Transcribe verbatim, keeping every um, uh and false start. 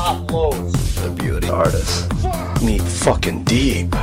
pop loads. The beauty artist. Need fucking deep.